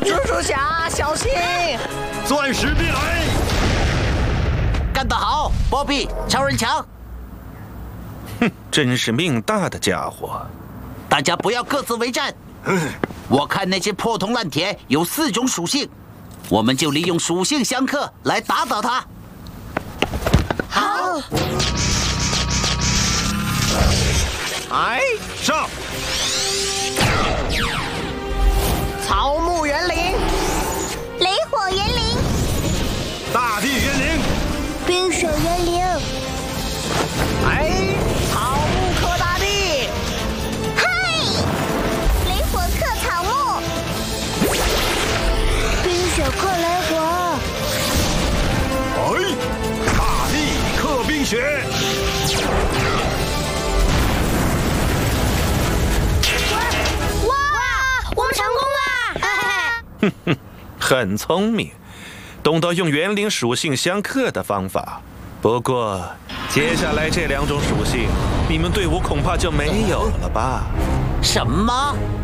蜘蛛侠，小心！ 钻石必来！ 干得好，波比，超人强！ 哼，真是命大的家伙！ 大家不要各自为战。我看那些破铜烂铁有4种属性，我们就利用属性相克来打倒它。 好。哎， 上！ 草木园林， 雷火园林， 大地园林， 冰雪园林， 哎，草木克大地， 嗨，雷火克草木，冰雪克雷火， 哎，大地克冰雪。 我们成功了！ 哼哼，很聪明，懂得用园林属性相克的方法。不过，接下来这2种属性，你们队伍恐怕就没有了吧？ 什么？